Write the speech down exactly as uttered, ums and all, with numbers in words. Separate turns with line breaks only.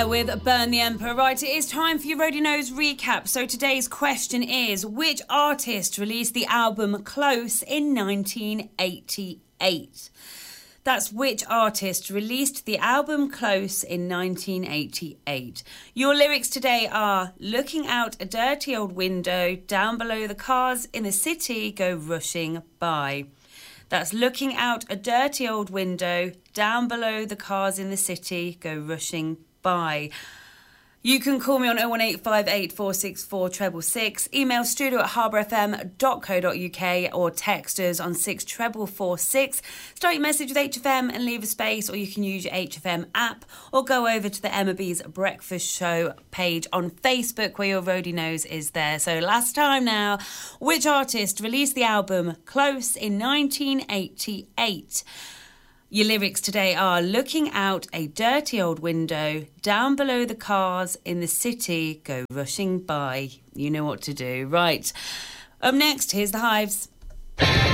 With Burn the Emperor. Right, it is time for your Roadie Knows recap. So today's question is, which artist released the album Close in nineteen eighty-eight? That's which artist released the album Close in nineteen eighty-eight. Your lyrics today are, looking out a dirty old window, down below the cars in the city go rushing by. That's looking out a dirty old window, down below the cars in the city go rushing by. You can call me on oh one eight five eight four six four six six six, email studio at harbour f m dot co dot u k or text us on six four four six. Start your message with H F M and leave a space, or you can use your H F M app or go over to the Emma B's Breakfast Show page on Facebook where your Roadie Knows is there. So last time now, which artist released the album Close in nineteen eighty-eight? Your lyrics today are, looking out a dirty old window, down below the cars in the city go rushing by. You know what to do. Right. Up next, here's the Hives.